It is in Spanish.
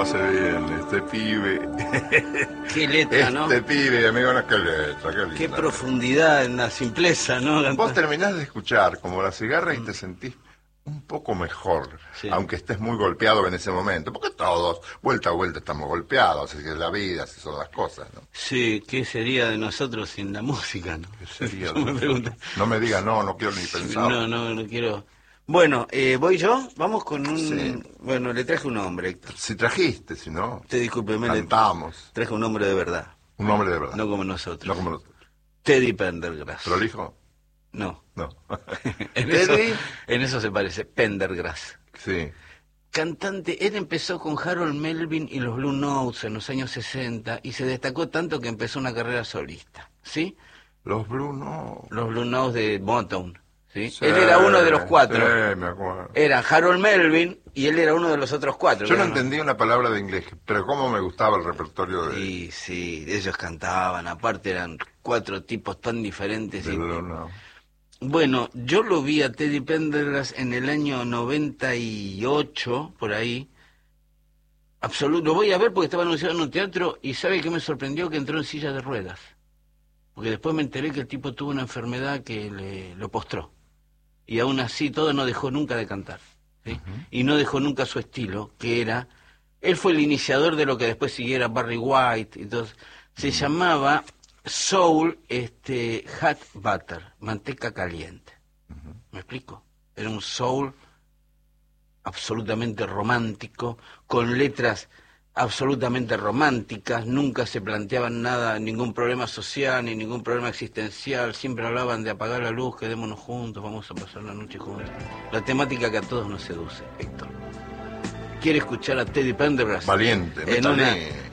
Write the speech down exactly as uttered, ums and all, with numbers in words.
hace bien, este pibe. Qué letra, este ¿no? Este pibe, amigo, no, qué letra, qué linda. Qué profundidad en la simpleza, ¿no? Vos terminás de escuchar como La Cigarra y te sentís un poco mejor, sí. Aunque estés muy golpeado en ese momento, porque todos, vuelta a vuelta, estamos golpeados, así que es la vida, así son las cosas, ¿no? Sí, ¿qué sería de nosotros sin la música, no? ¿Qué sería? me pregunto. No me digas, no, no quiero ni pensar. No, no, no quiero... Bueno, eh, ¿voy yo? Vamos con un... Sí. Bueno, le traje un hombre, Héctor. Si trajiste, si no, Usted discúlpeme, le cantamos. traje un hombre de verdad. Un hombre de verdad. No como nosotros. No como nosotros. Teddy Pendergrass. ¿Prolijo? No. No. en, eso, ¿Teddy? en eso se parece, Pendergrass. Sí. Cantante, él empezó con Harold Melvin y los Blue Notes en los años sesenta y se destacó tanto que empezó una carrera solista, ¿sí? Los Blue no. Los Blue Notes de Motown, ¿sí? Sí, Él era uno de los cuatro. Sí, me acuerdo. Era Harold Melvin y él era uno de los otros cuatro. Yo no ¿no? entendía una palabra de inglés, pero cómo me gustaba el repertorio de... Sí, sí, ellos cantaban, aparte eran cuatro tipos tan diferentes. de y... Blue no. Bueno, yo lo vi a Teddy Pendergrass en el año noventa y ocho, por ahí. Absoluto, lo voy a ver porque estaba anunciado en un teatro y ¿sabe qué me sorprendió? Que entró en silla de ruedas. Porque después me enteré que el tipo tuvo una enfermedad que le lo postró. Y aún así todo no dejó nunca de cantar, ¿sí? Uh-huh. Y no dejó nunca su estilo, que era... Él fue el iniciador de lo que después siguiera Barry White. Entonces, se uh-huh. llamaba... Soul, este, hot butter, manteca caliente. Uh-huh. ¿Me explico? Era un soul absolutamente romántico, con letras absolutamente románticas, nunca se planteaban nada, ningún problema social, ni ningún problema existencial, siempre hablaban de apagar la luz, quedémonos juntos, vamos a pasar la noche juntos. La temática que a todos nos seduce, Héctor. ¿Quiere escuchar a Teddy Pendergrass? Valiente, en una,